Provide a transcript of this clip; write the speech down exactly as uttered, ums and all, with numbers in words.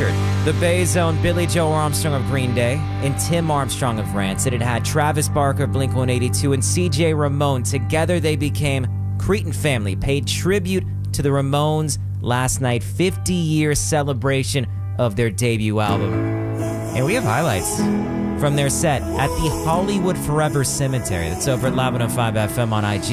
featured the Bay's own Billy Joe Armstrong of Green Day and Tim Armstrong of Rancid. It had Travis Barker of Blink one eighty-two and C J Ramone. Together they became Cretin Family, paid tribute to the Ramones last night, fifty-year celebration of their debut album. And we have highlights from their set at the Hollywood Forever Cemetery. That's over at eleven oh five F M on I G.